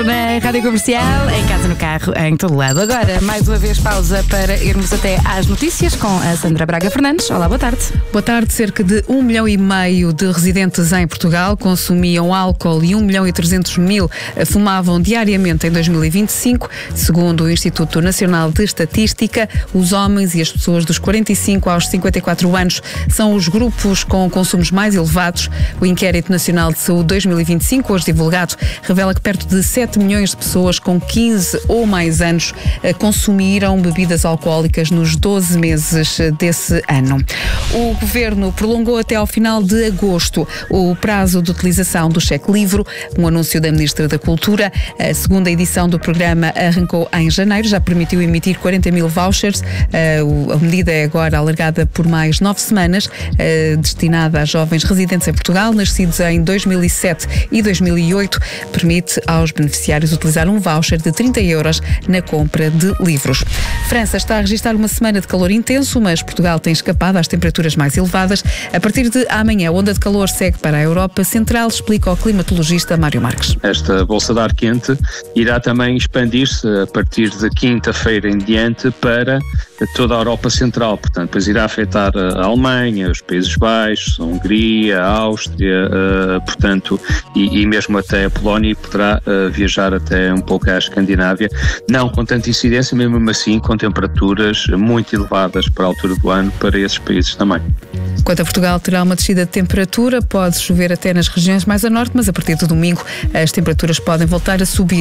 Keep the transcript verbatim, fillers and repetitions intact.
Na Rádio Comercial, em casa, no carro, em todo lado. Agora, mais uma vez, pausa para irmos até às notícias com a Sandra Braga Fernandes. Olá, boa tarde. Boa tarde. Cerca de um milhão e meio de residentes em Portugal consumiam álcool e um milhão e trezentos mil fumavam diariamente em dois mil e vinte e cinco. Segundo o Instituto Nacional de Estatística, os homens e as pessoas dos quarenta e cinco aos cinquenta e quatro anos são os grupos com consumos mais elevados. O Inquérito Nacional de Saúde dois mil e vinte e cinco, hoje divulgado, revela que perto de sete milhões de pessoas com quinze ou mais anos consumiram bebidas alcoólicas nos doze meses desse ano. O Governo prolongou até ao final de agosto o prazo de utilização do cheque livre, um anúncio da Ministra da Cultura. A segunda edição do programa arrancou em janeiro, já permitiu emitir quarenta mil vouchers. A medida é agora alargada por mais nove semanas, destinada a jovens residentes em Portugal, nascidos em dois mil e sete e dois mil e oito, permite aos beneficiários utilizar um voucher de trinta euros na compra de livros. França está a registrar uma semana de calor intenso, mas Portugal tem escapado às temperaturas mais elevadas. A partir de amanhã, a onda de calor segue para a Europa Central, explica o climatologista Mário Marques. Esta bolsa de ar quente irá também expandir-se a partir de quinta-feira em diante para toda a Europa Central, portanto, depois irá afetar a Alemanha, os Países Baixos, a Hungria, a Áustria, uh, portanto, e, e mesmo até a Polónia, e poderá uh, viajar até um pouco à Escandinávia, não com tanta incidência, mas mesmo assim com temperaturas muito elevadas para a altura do ano para esses países também. Quanto a Portugal, terá uma descida de temperatura, pode chover até nas regiões mais a norte, mas a partir do domingo as temperaturas podem voltar a subir.